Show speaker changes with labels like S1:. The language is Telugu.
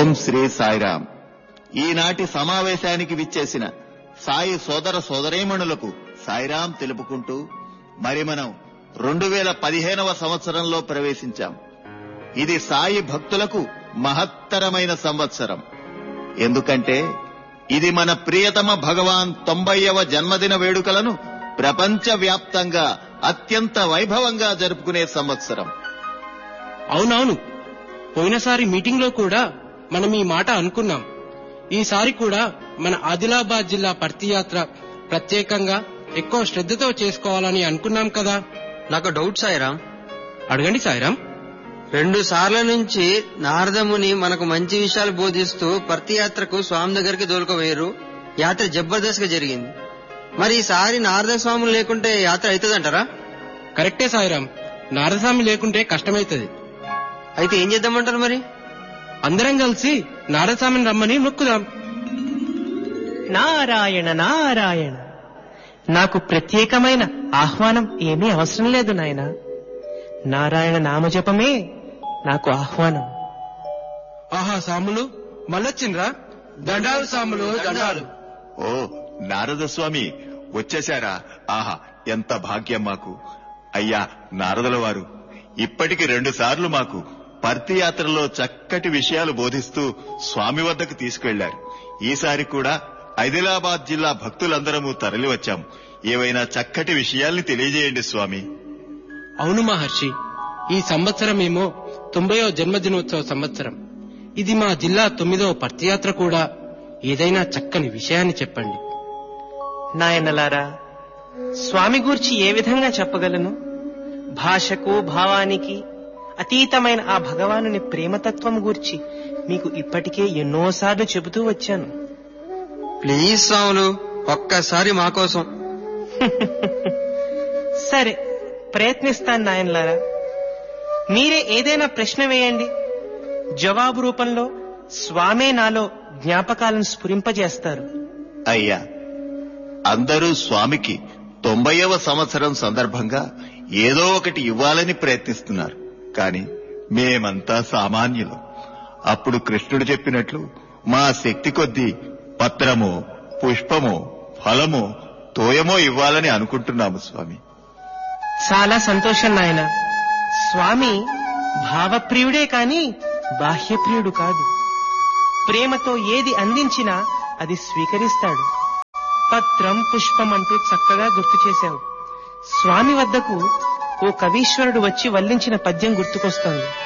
S1: ఓం శ్రీ సాయిరామ్. ఈనాటి సమావేశానికి విచ్చేసిన సాయి సోదర సోదరీమణులకు సాయిరాం తెలుపుకుంటూ మరి మనం 2015వ సంవత్సరంలో ప్రవేశించాం. ఇది సాయి భక్తులకు మహత్తరమైన సంవత్సరం. ఎందుకంటే ఇది మన ప్రియతమ భగవాన్ 90వ జన్మదిన వేడుకలను ప్రపంచవ్యాప్తంగా అత్యంత వైభవంగా జరుపుకునే సంవత్సరం.
S2: అవునవును, పోయినసారి మీటింగ్ లో కూడా మనం ఈ మాట అనుకున్నాం. ఈసారి కూడా మన ఆదిలాబాద్ జిల్లా పర్తి యాత్ర ప్రత్యేకంగా ఎక్కువ శ్రద్ధతో చేసుకోవాలని అనుకున్నాం కదా.
S3: నాకు డౌట్ సాయిరాం.
S2: అడగండి సాయిరాం.
S3: 2 సార్ల నుంచి నారదముని మనకు మంచి విషయాలు బోధిస్తూ పర్తి యాత్రకు స్వామి దగ్గరికి దోలుకోవేరు. యాత్ర జబర్దస్త్ గా జరిగింది. మరి ఈసారి నారద స్వాములు లేకుంటే యాత్ర అవుతుందంటారా?
S2: కరెక్టే సాయిరాం, నారదస్వామి లేకుంటే కష్టమైతది.
S3: అయితే ఏం చేద్దామంటారు మరి?
S2: అందరం కలిసి నారదస్వామిని రమ్మని మొక్కుదాం.
S4: నారాయణ నారాయణ, నాకు ప్రత్యేకమైన ఆహ్వానం ఏమీ అవసరం లేదు నాయనా. నారాయణ నామజపమే నాకు ఆహ్వానం.
S2: ఆహా సాములు మళ్ళొచ్చిండ్రా. దండాలు సాములు, దండాలు.
S1: ఓ నారద స్వామి వచ్చేశారా? ఆహా, ఎంత భాగ్యం మాకు. అయ్యా నారదుల వారు ఇప్పటికి 2 సార్లు మాకు పర్తి యాత్రలో చక్కటి విషయాలు బోధిస్తూ స్వామి వద్దకు తీసుకెళ్లారు. ఈసారి కూడా ఆదిలాబాద్ జిల్లా భక్తులందరము తరలి వచ్చాం. ఏవైనా చక్కటి విషయాల్ని తెలియజేయండి స్వామి.
S2: అవును మహర్షి, ఈ సంవత్సరం ఏమో 90వ జన్మదినోత్సవ సంవత్సరం. ఇది మా జిల్లా 9వ పర్తి యాత్ర కూడా. ఏదైనా చక్కని విషయాన్ని చెప్పండి.
S4: నాయనలారా, స్వామి గూర్చి ఏ విధంగా చెప్పగలను? భాషకు భావానికి అతీతమైన ఆ భగవానుని ప్రేమతత్వం గూర్చి మీకు ఇప్పటికే ఎన్నోసార్లు చెబుతూ వచ్చాను.
S3: ప్లీజ్ స్వాములు, ఒక్కసారి మా కోసం.
S4: సరే, ప్రయత్నిస్తాను నాయనలారా. మీరే ఏదైనా ప్రశ్న వేయండి. జవాబు రూపంలో స్వామే నాలో జ్ఞాపకాలను స్ఫురింపజేస్తారు.
S1: అయ్యా, అందరూ స్వామికి 90వ సంవత్సరం సందర్భంగా ఏదో ఒకటి ఇవ్వాలని ప్రయత్నిస్తున్నారు. కాని మేమంతా సామాన్యులు. అప్పుడు కృష్ణుడు చెప్పినట్లు మా శక్తి కొద్దీ పత్రమో, పుష్పమో, ఫలమో, తోయమో ఇవ్వాలని అనుకుంటున్నాము స్వామి.
S4: చాలా సంతోషం నాయన. స్వామి భావప్రియుడే కాని బాహ్యప్రియుడు కాదు. ప్రేమతో ఏది అందించినా అది స్వీకరిస్తాడు. పత్రం, పుష్పం అంటూ చక్కగా గుర్తు చేశావు. స్వామి వద్దకు ఓ కవీశ్వరుడు వచ్చి వల్లించిన పద్యం గుర్తుకొస్తోంది.